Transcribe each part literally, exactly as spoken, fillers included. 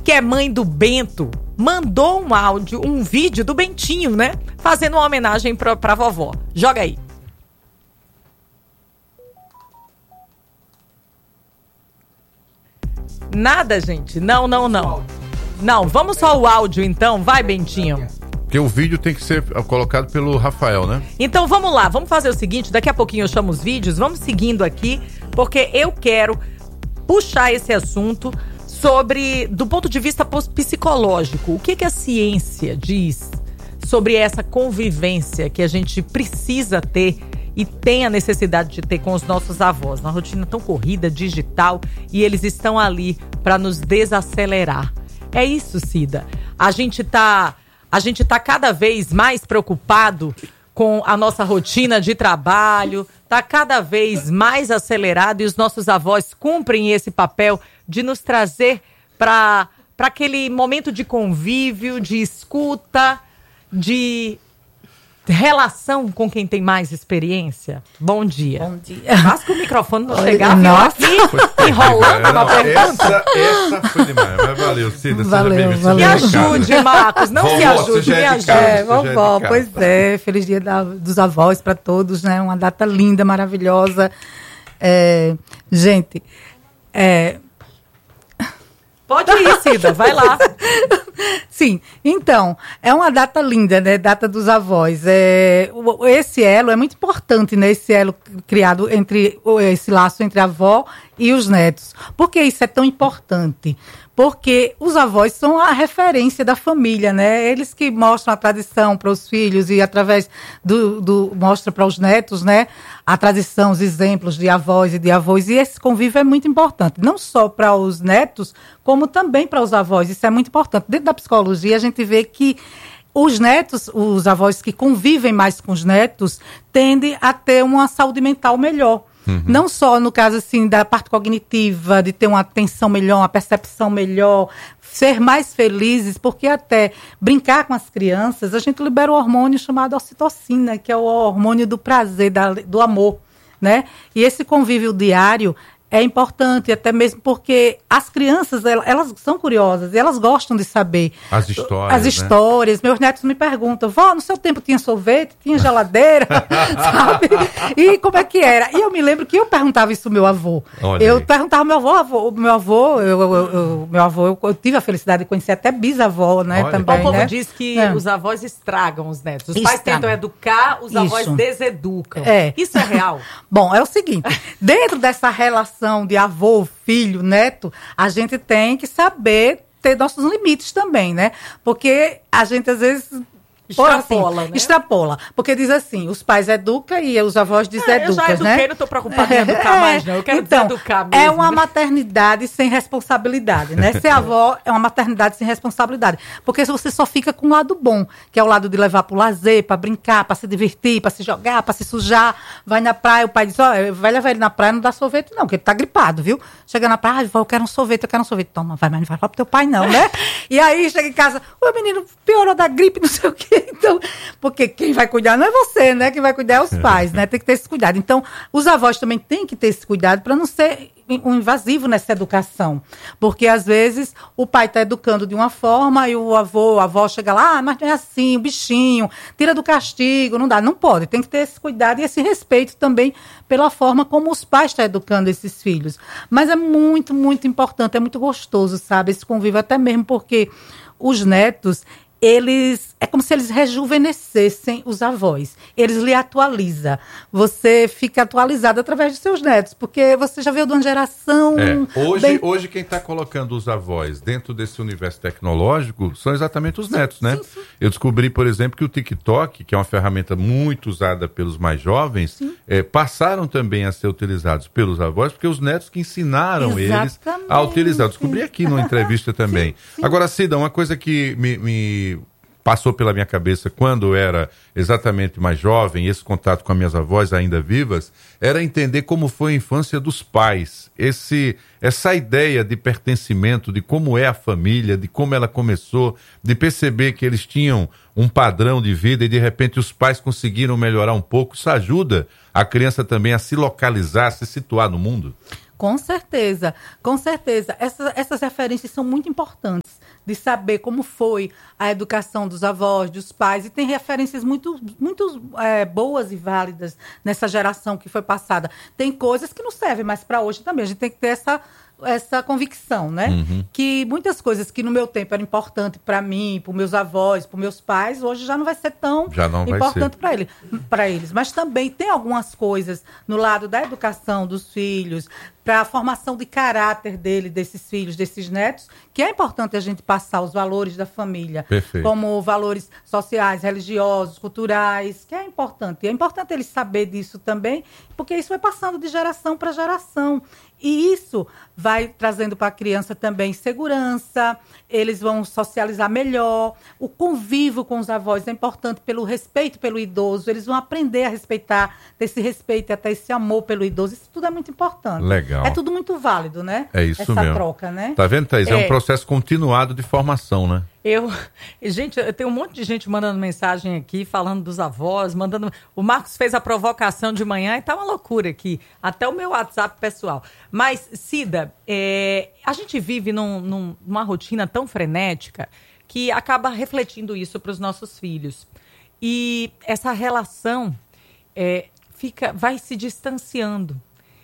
que é mãe do Bento, mandou um áudio, um vídeo do Bentinho, né? Fazendo uma homenagem pra, pra vovó. Joga aí. Nada, gente. Não, não, não. Não, vamos só o áudio então. Vai, Bentinho. Porque o vídeo tem que ser colocado pelo Rafael, né? Então vamos lá, vamos fazer o seguinte, daqui a pouquinho eu chamo os vídeos, vamos seguindo aqui, porque eu quero puxar esse assunto sobre, do ponto de vista psicológico, o que, que a ciência diz sobre essa convivência que a gente precisa ter e tem a necessidade de ter com os nossos avós, uma rotina tão corrida, digital, e eles estão ali para nos desacelerar. É isso, Cida. A gente tá... A gente está cada vez mais preocupado com a nossa rotina de trabalho, está cada vez mais acelerado e os nossos avós cumprem esse papel de nos trazer para para aquele momento de convívio, de escuta, de relação com quem tem mais experiência. Bom dia. Bom dia. Mas que o microfone não chegava Nossa. aqui, enrolando uma pergunta. Essa, essa foi demais, mas valeu, Cida. Valeu, seja valeu. Me ajude, Marcos, não Vovó, se ajude, você já me é de ajude. casa. É, Você já é de vovó, casa. pois é. Feliz dia da- dos avós para todos, né? Uma data linda, maravilhosa. É, gente, é, Pode ir, Cida, vai lá. sim, então, é uma data linda, né? Data dos avós. É, o- esse elo é muito importante, né? Esse elo criado entre, o- esse laço entre a avó e os netos. Por que isso é tão importante? Porque os avós são a referência da família, né? Eles que mostram a tradição para os filhos e através do, do mostra para os netos, né? A tradição, os exemplos de avós e de avós. E esse convívio é muito importante, não só para os netos, como também para os avós. Isso é muito importante. Dentro da psicologia, a gente vê que os netos, os avós que convivem mais com os netos, tendem a ter uma saúde mental melhor. Uhum. Não só no caso assim da parte cognitiva, de ter uma atenção melhor, uma percepção melhor, ser mais felizes, porque até brincar com as crianças, a gente libera o hormônio chamado ocitocina, que é o hormônio do prazer, da, do amor, né? E esse convívio diário é importante, até mesmo porque as crianças, elas, elas são curiosas e elas gostam de saber. As histórias, As histórias. Né? Meus netos me perguntam, vó, no seu tempo tinha sorvete, tinha geladeira, sabe? E como é que era? E eu me lembro que eu perguntava isso ao meu avô. Olha eu aí. perguntava ao meu avô, avô meu avô, eu, eu, eu, meu avô, eu, eu tive a felicidade de conhecer até bisavó, né? Olha. Também, O povo né? diz que É. os avós estragam os netos. Os pais Estragam. tentam educar, os avós Isso. deseducam. É. Isso é real? Bom, é o seguinte, dentro dessa relação de avô, filho, neto, a gente tem que saber ter nossos limites também, né? Porque a gente às vezes Extrapola, assim, né? Extrapola. Porque diz assim, os pais educam e os avós É, deseducam, eu já eduquei, né? não tô preocupada em educar mais, não. Eu quero então, deseducar mesmo. é uma maternidade sem responsabilidade, né? Ser avó é uma maternidade sem responsabilidade. Porque você só fica com o lado bom, que é o lado de levar pro lazer, para brincar, para se divertir, para se jogar, para se sujar. Vai na praia, o pai diz, ó, vai levar ele na praia, não dá sorvete não, porque ele tá gripado, viu? Chega na praia, ah, eu quero um sorvete, eu quero um sorvete. Toma, vai, mas não vai falar pro teu pai não, né? E aí chega em casa, o menino piorou da gripe, não sei o quê. Então, porque quem vai cuidar não é você, né? Quem vai cuidar é os pais, né? Tem que ter esse cuidado. Então, os avós também têm que ter esse cuidado para não ser um invasivo nessa educação. Porque, às vezes, o pai está educando de uma forma e o avô, a avó chega lá, ah, mas não é assim, o bichinho, tira do castigo, não dá. Não pode. Tem que ter esse cuidado e esse respeito também pela forma como os pais estão educando esses filhos. Mas é muito, muito importante, é muito gostoso, sabe? Esse convívio, até mesmo porque os netos, eles, é como se eles rejuvenescessem os avós. Eles lhe atualizam. Você fica atualizado através dos seus netos, porque você já veio de uma geração... É, hoje, bem... hoje quem está colocando os avós dentro desse universo tecnológico são exatamente os netos, né? Sim, sim. Eu descobri, por exemplo, que o TikTok, que é uma ferramenta muito usada pelos mais jovens, é, passaram também a ser utilizados pelos avós, porque os netos que ensinaram eles a utilizar. Eu descobri aqui numa entrevista também. Sim, sim. Agora, Cida, uma coisa que me... me passou pela minha cabeça quando eu era exatamente mais jovem, esse contato com as minhas avós ainda vivas, era entender como foi a infância dos pais. Esse, essa ideia de pertencimento, de como é a família, de como ela começou, de perceber que eles tinham um padrão de vida e de repente os pais conseguiram melhorar um pouco. Isso ajuda a criança também a se localizar, a se situar no mundo? Com certeza, com certeza. Essa, essas referências são muito importantes, de saber como foi a educação dos avós, dos pais, e tem referências muito, muito é, boas e válidas nessa geração que foi passada. Tem coisas que não servem mais para hoje também, a gente tem que ter essa, essa convicção, né? Uhum. Que muitas coisas que no meu tempo eram importantes para mim, para meus avós, para meus pais, hoje já não vai ser tão importante para ele, para eles. Mas também tem algumas coisas no lado da educação dos filhos, para a formação de caráter dele, desses filhos, desses netos, que é importante a gente passar os valores da família. Perfeito. Como valores sociais, religiosos, culturais, que é importante. É importante ele saber disso também, porque isso vai passando de geração para geração. E isso vai trazendo para a criança também segurança, eles vão socializar melhor, o convívio com os avós é importante pelo respeito pelo idoso, eles vão aprender a respeitar, ter esse respeito e até esse amor pelo idoso, isso tudo é muito importante. Legal. É tudo muito válido, né? É isso Essa mesmo. Essa troca, né? Tá vendo, Thaís? É, é um processo continuado de formação, né? Eu, gente, eu tenho um monte de gente mandando mensagem aqui, falando dos avós, mandando... O Marcos fez a provocação de manhã e tá uma loucura aqui, até o meu WhatsApp pessoal. Mas, Cida, é, a gente vive num, num, numa rotina tão frenética que acaba refletindo isso para os nossos filhos. E essa relação é, fica, vai se distanciando.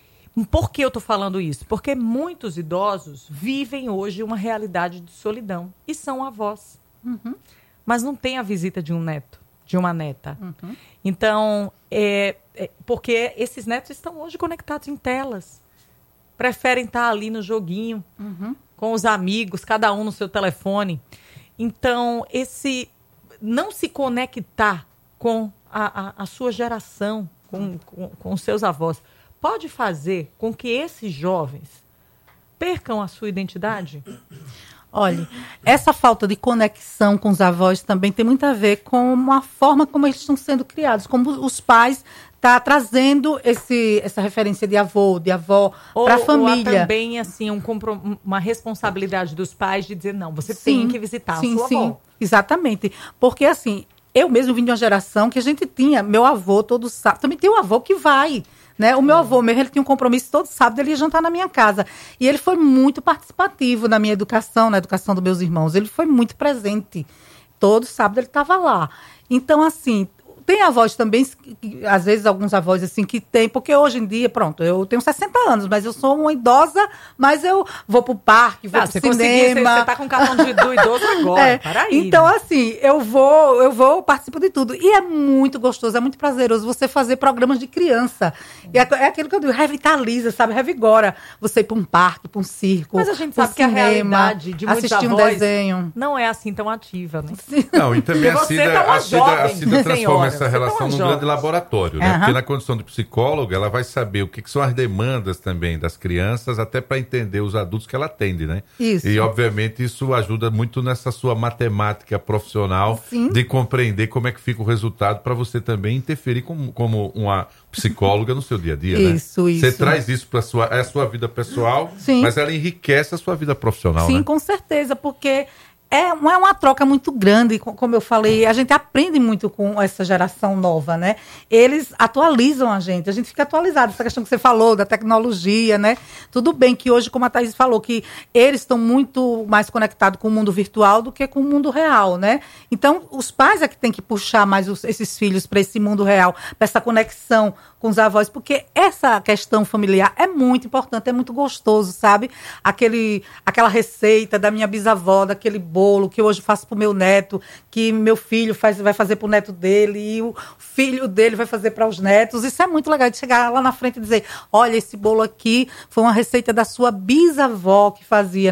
Por que eu estou falando isso? Porque muitos idosos vivem hoje uma realidade de solidão e são avós. Uhum. Mas não tem a visita de um neto, de uma neta. Uhum. Então, é, é, porque esses netos estão hoje conectados em telas. Preferem estar ali no joguinho, uhum. com os amigos, cada um no seu telefone. Então, esse não se conectar com a, a, a sua geração, com, com, com os seus avós, pode fazer com que esses jovens percam a sua identidade? Olha, essa falta de conexão com os avós também tem muito a ver com a forma como eles estão sendo criados, como os pais estão tá trazendo esse, essa referência de avô, de avó para a família. Ou também assim, um comprom- uma responsabilidade dos pais de dizer, não, você sim, tem que visitar sim, a sua sim, avó. Exatamente, porque assim, eu mesmo vim de uma geração que a gente tinha, meu avô todo sábado, também tem um avô que vai... Né? O meu avô mesmo, ele tinha um compromisso todo sábado, ele ia jantar na minha casa. E ele foi muito participativo na minha educação, na educação dos meus irmãos. Ele foi muito presente. Todo sábado ele estava lá. Então, assim, tem avós também, que, às vezes alguns avós assim que tem, porque hoje em dia, pronto, eu tenho sessenta anos, mas eu sou uma idosa, mas eu vou pro parque, vou ah, pro cinema. Você tá com o cartão de, do idoso agora, é, para aí. Então, assim, eu vou, eu vou, participo de tudo. E é muito gostoso, é muito prazeroso você fazer programas de criança. E é, é aquilo que eu digo, revitaliza, sabe, revigora. Você ir pra um parque, pra um circo, mas a gente sabe que cinema, a realidade de muitos assistir avós um desenho não é assim tão ativa, né? Não, e também a Cida, tá a Cida, a Cida transforma senhora, essa relação num grande laboratório, né? Uhum. Porque na condição de psicóloga, ela vai saber o que, que são as demandas também das crianças, até para entender os adultos que ela atende, né? Isso. E, obviamente, isso ajuda muito nessa sua matemática profissional. Sim. De compreender como é que fica o resultado para você também interferir como, como uma psicóloga no seu dia a dia, né? Isso, isso. Você traz isso para sua, é a sua vida pessoal, sim, mas ela enriquece a sua vida profissional, sim, né? Com certeza, porque... É uma, é uma troca muito grande, como eu falei, a gente aprende muito com essa geração nova, né? Eles atualizam a gente, a gente fica atualizado, essa questão que você falou da tecnologia, né? Tudo bem que hoje, como a Thaís falou, que eles estão muito mais conectados com o mundo virtual do que com o mundo real, né? Então, os pais é que tem que puxar mais os, esses filhos para esse mundo real, para essa conexão com os avós, porque essa questão familiar é muito importante, é muito gostoso, sabe? Aquele, aquela receita da minha bisavó, daquele bolo que eu hoje faço pro meu neto, que meu filho faz, vai fazer pro neto dele e o filho dele vai fazer para os netos. Isso é muito legal de chegar lá na frente e dizer, olha, esse bolo aqui foi uma receita da sua bisavó que fazia, né?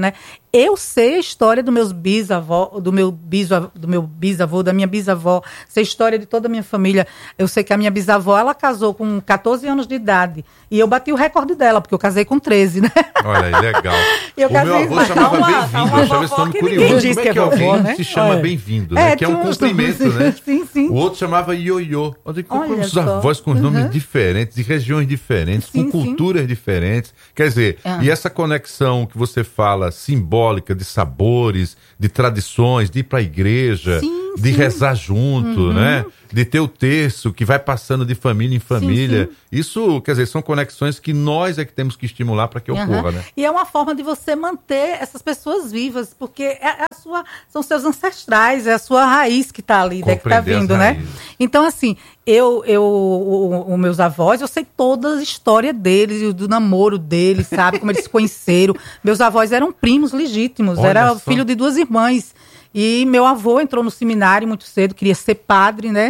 eu sei a história do meus bisavó, do meu bisavô, do meu bisavô, da minha bisavó, sei a história de toda a minha família. Eu sei que a minha bisavó, ela casou com catorze anos de idade. E eu bati o recorde dela, porque eu casei com treze, né? Olha aí, legal. Eu o meu avô casei- chamava Tá uma- bem-vindo, tá uma eu achava esse vovó nome que curioso. ninguém Como diz é que que é alguém vovó, né? se chama É. bem-vindo, né? É, Que é um tinha uns cumprimento, nomes, né? sim, sim. O outro chamava ioiô. Olha que Olha os só. avós com nomes diferentes, de regiões diferentes, Sim, com sim. culturas diferentes. Quer dizer, Ah. e essa conexão que você fala simbólica de sabores, de tradições, de ir para a igreja, Sim, de sim. rezar junto, né? De ter o terço que vai passando de família em família. Isso, quer dizer, são conexões que nós é que temos que estimular para que Aham. ocorra, né? E é uma forma de você manter essas pessoas vivas, porque é a sua, são seus ancestrais, é a sua raiz que está ali, né, que está Compreender as vindo, né? raízes. Então, assim, eu, eu o- os meus avós, eu sei toda a história deles, do namoro deles, sabe? Como eles se conheceram. Meus avós eram primos legítimos, Olha era só. filho de duas irmãs. E meu avô entrou no seminário muito cedo, queria ser padre, né?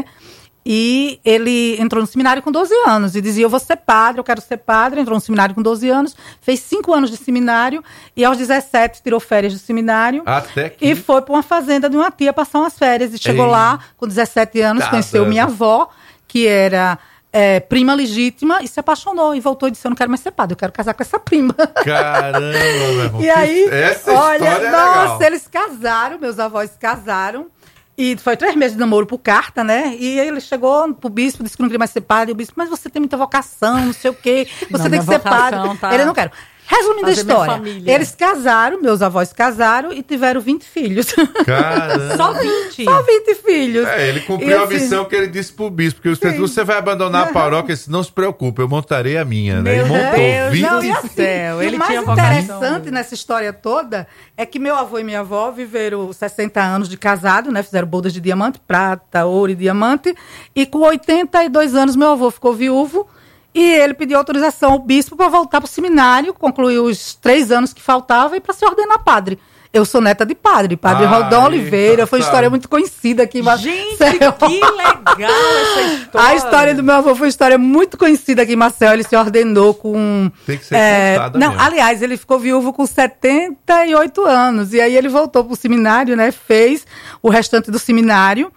E ele entrou no seminário com doze anos e dizia, eu vou ser padre, eu quero ser padre. Entrou no seminário com doze anos, fez cinco anos de seminário e aos dezessete tirou férias do seminário Até que... e foi para uma fazenda de uma tia passar umas férias. E chegou Ei. lá com dezessete anos, Tá conheceu dando. minha avó, que era é, prima legítima, e se apaixonou e voltou e disse, eu não quero mais ser padre, eu quero casar com essa prima. Caramba, meu irmão. E que- aí, essa olha, história é nossa, legal. eles casaram, meus avós casaram. E foi três meses de namoro por carta, né? E aí ele chegou pro bispo, disse que não queria mais ser padre. E o bispo, mas você tem muita vocação, não sei o quê. Você Não, tem minha que ser vocação padre. tá- Ele não quer. Resumindo a fazer minha história, família. eles casaram, meus avós casaram e tiveram vinte filhos. Caramba. Só vinte. Só vinte filhos. É, ele E cumpriu a assim, missão que ele disse pro bispo, porque você, você vai abandonar a paróquia, ele disse, não se preocupe, eu montarei a minha, né? Meu E montou Deus, vinte. não, e e assim, céu, e ele o mais tinha vocação. interessante nessa história toda é que meu avô e minha avó viveram sessenta anos de casado, né? Fizeram bodas de diamante, prata, ouro e diamante. E com oitenta e dois anos meu avô ficou viúvo e ele pediu autorização ao bispo para voltar para o seminário, concluir os três anos que faltavam e para se ordenar padre. Eu sou neta de padre, padre Ai, Rodão Oliveira, foi uma tá. história muito conhecida aqui em Gente, Maceió. que legal essa história. A história do meu avô foi uma história muito conhecida aqui em Maceió. Ele se ordenou com... Tem que ser é, contada Não, mesmo. aliás, ele ficou viúvo com setenta e oito anos. E aí ele voltou pro seminário, né? Fez o restante do seminário.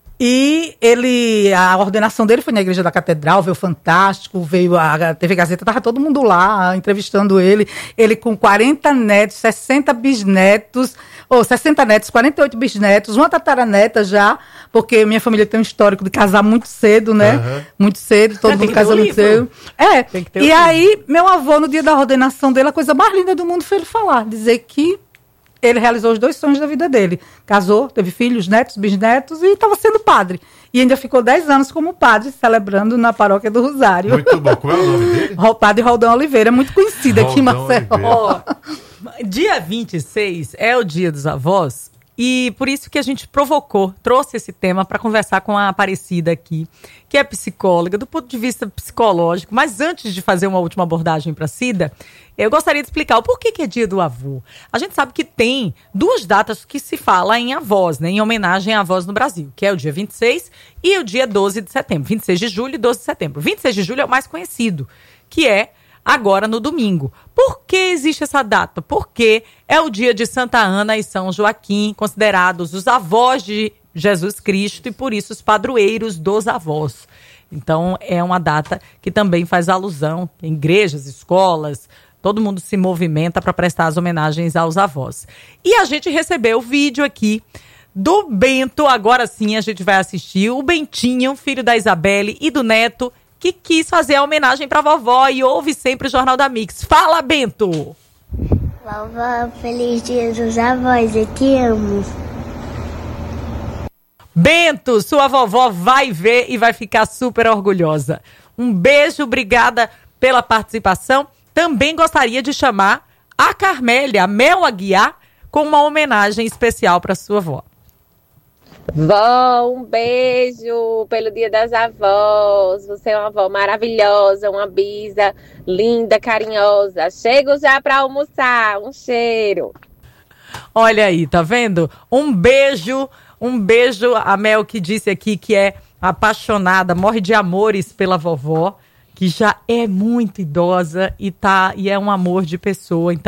E ele, a ordenação dele foi na Igreja da Catedral, veio fantástico, veio a T V Gazeta, tava todo mundo lá entrevistando ele. Ele com quarenta netos, sessenta bisnetos, ou sessenta netos, quarenta e oito bisnetos, uma tataraneta já, porque minha família tem um histórico de casar muito cedo, né? Aham. Muito cedo, todo É, tem mundo que ter casa o muito livro. cedo. É, Tem que ter e o livro. aí, meu avô, no dia da ordenação dele, a coisa mais linda do mundo foi ele falar, dizer que ele realizou os dois sonhos da vida dele. Casou, teve filhos, netos, bisnetos e estava sendo padre. E ainda ficou dez anos como padre, celebrando na paróquia do Rosário. Muito bom. Qual é o nome dele? O padre Rodão Oliveira, muito conhecido aqui em Rodão Maceió. Oliveira. Ó, dia vinte e seis é o dia dos avós e por isso que a gente provocou, trouxe esse tema para conversar com a Aparecida aqui, que é psicóloga, do ponto de vista psicológico. Mas antes de fazer uma última abordagem para a Cida, eu gostaria de explicar o porquê que é dia do avô. A gente sabe que tem duas datas que se fala em avós, né, em homenagem a avós no Brasil, que é o dia vinte e seis e o dia doze de setembro. vinte e seis de julho e doze de setembro. vinte e seis de julho é o mais conhecido, que é agora no domingo. Por que existe essa data? Porque é o dia de Santa Ana e São Joaquim, considerados os avós de Jesus Cristo e por isso os padroeiros dos avós. Então é uma data que também faz alusão em igrejas, escolas, todo mundo se movimenta para prestar as homenagens aos avós. E a gente recebeu o vídeo aqui do Bento, agora sim a gente vai assistir, o Bentinho, filho da Isabelle e do neto, que quis fazer a homenagem pra vovó e ouve sempre o Jornal da Mix. Fala, Bento! Vovó, feliz dia dos avós, eu te amo. Bento, sua vovó vai ver e vai ficar super orgulhosa. Um beijo, obrigada pela participação. Também gostaria de chamar a Carmélia, a Mel Aguiar, com uma homenagem especial para sua avó. Vó, um beijo pelo Dia das Avós. Você é uma avó maravilhosa, uma bisa linda, carinhosa. Chego já para almoçar. Um cheiro. Olha aí, tá vendo? Um beijo, um beijo. A Mel que disse aqui que é apaixonada, morre de amores pela vovó, que já é muito idosa e, tá, e é um amor de pessoa. Então,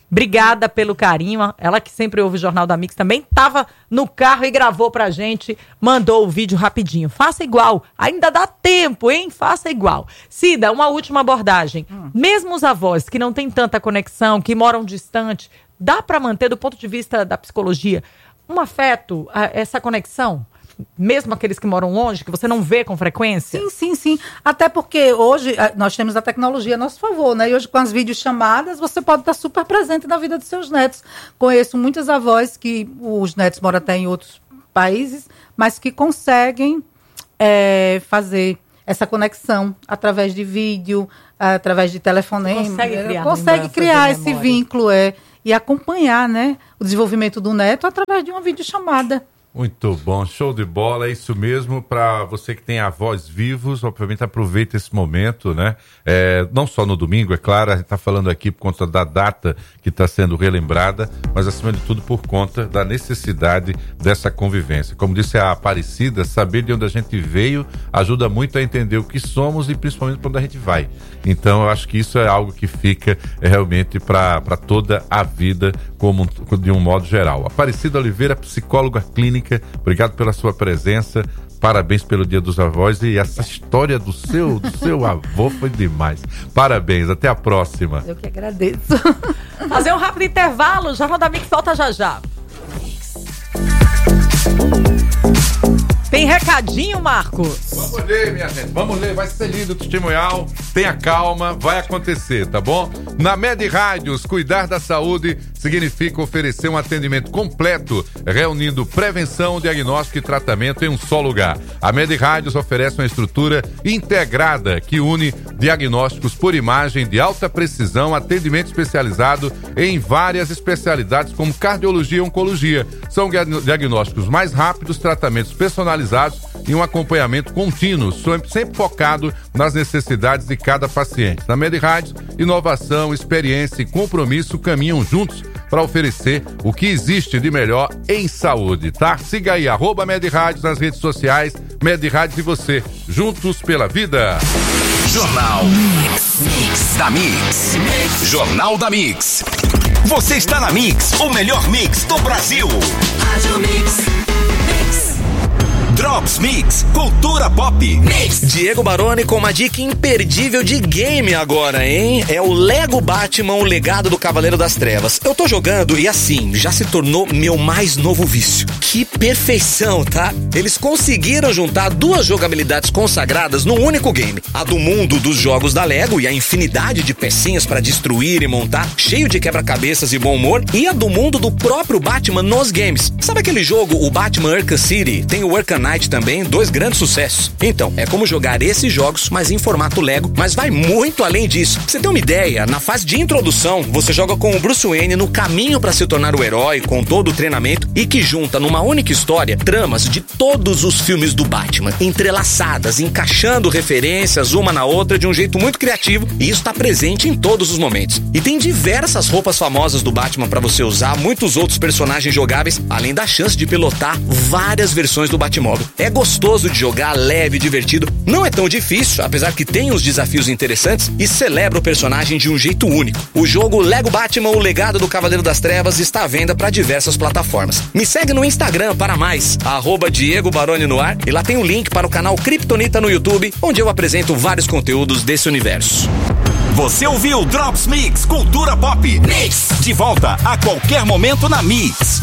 Obrigada pelo carinho. Ela que sempre ouve o Jornal da Mix também estava no carro e gravou pra gente, mandou o vídeo rapidinho. Faça igual, ainda dá tempo, hein? Faça igual. Cida, uma última abordagem. Hum. Mesmo os avós que não têm tanta conexão, que moram distante, dá pra manter, do ponto de vista da psicologia, um afeto, essa conexão? Mesmo aqueles que moram longe, que você não vê com frequência? Sim, sim, sim. Até porque hoje nós temos a tecnologia a nosso favor, né? E hoje com as videochamadas você pode estar super presente na vida dos seus netos. Conheço muitas avós que os netos moram até em outros países, mas que conseguem é, fazer essa conexão através de vídeo, através de telefonema. Consegue criar, consegue criar esse vínculo é, e acompanhar, né, o desenvolvimento do neto através de uma videochamada. Muito bom, show de bola, é isso mesmo. Para você que tem avós vivos, obviamente aproveita esse momento, né? É, não só no domingo, é claro, a gente está falando aqui por conta da data que está sendo relembrada, mas acima de tudo por conta da necessidade dessa convivência. Como disse a Aparecida, saber de onde a gente veio ajuda muito a entender o que somos e principalmente para onde a gente vai. Então eu acho que isso é algo que fica é, realmente para toda a vida, como de um modo geral. Aparecida Oliveira, psicóloga clínica, obrigado pela sua presença, parabéns pelo Dia dos Avós, e essa história do seu, do seu avô foi demais. Parabéns, até a próxima. Eu que agradeço. Fazer um rápido intervalo, o Jornal da Mix volta já já. Tem recadinho, Marcos? Vamos ler, minha gente, vamos ler, vai ser lindo o testemunhal, tenha calma, vai acontecer, tá bom? Na Med Rádios, cuidar da saúde significa oferecer um atendimento completo, reunindo prevenção, diagnóstico e tratamento em um só lugar. A Med Rádios oferece uma estrutura integrada que une diagnósticos por imagem de alta precisão, atendimento especializado em várias especialidades como cardiologia e oncologia. São diagnósticos mais rápidos, tratamentos personalizados e um acompanhamento contínuo, sempre focado nas necessidades de cada paciente. Na Med Rádios, inovação, experiência e compromisso caminham juntos para oferecer o que existe de melhor em saúde, tá? Siga aí, arroba Med Rádios nas redes sociais, Med Rádios e você, juntos pela vida. Jornal Mix, Mix da Mix. Mix. Jornal da Mix. Você está na Mix, o melhor mix do Brasil. Rádio Mix. Mix. Drops Mix, cultura pop. Mix. Diego Baroni com uma dica imperdível de game agora, hein? É o Lego Batman, o legado do Cavaleiro das Trevas. Eu tô jogando e assim, já se tornou meu mais novo vício. Que perfeição, tá? Eles conseguiram juntar duas jogabilidades consagradas num único game. A do mundo dos jogos da Lego e a infinidade de pecinhas pra destruir e montar, cheio de quebra-cabeças e bom humor. E a do mundo do próprio Batman nos games. Sabe aquele jogo, o Batman Arkham City? Tem o Arkham Knight também, dois grandes sucessos. Então, é como jogar esses jogos, mas em formato Lego, mas vai muito além disso. Pra você ter uma ideia, na fase de introdução, você joga com o Bruce Wayne no caminho para se tornar o herói, com todo o treinamento, e que junta numa única história tramas de todos os filmes do Batman, entrelaçadas, encaixando referências uma na outra de um jeito muito criativo, e isso tá presente em todos os momentos. E tem diversas roupas famosas do Batman para você usar, muitos outros personagens jogáveis, além da chance de pilotar várias versões do Batmóvel. É gostoso de jogar, leve, divertido, não é tão difícil, apesar que tem uns desafios interessantes, e celebra o personagem de um jeito único. O jogo Lego Batman, o legado do Cavaleiro das Trevas, está à venda para diversas plataformas. Me segue no Instagram para mais, arroba Diego Baroni no ar, e lá tem um link para o canal Kryptonita no YouTube, onde eu apresento vários conteúdos desse universo. Você ouviu Drops Mix, cultura pop. Mix. De volta a qualquer momento na Mix.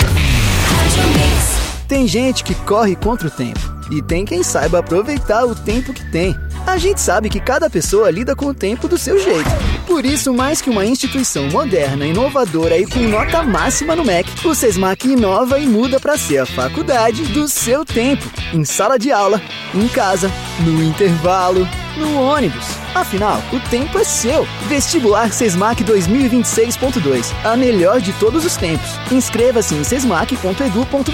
Tem gente que corre contra o tempo e tem quem saiba aproveitar o tempo que tem. A gente sabe que cada pessoa lida com o tempo do seu jeito. Por isso, mais que uma instituição moderna, inovadora e com nota máxima no M E C, o SESMAC inova e muda para ser a faculdade do seu tempo. Em sala de aula, em casa, no intervalo, no ônibus. Afinal, o tempo é seu. Vestibular SESMAC dois mil e vinte e seis ponto dois. A melhor de todos os tempos. Inscreva-se em sesmac ponto edu ponto br.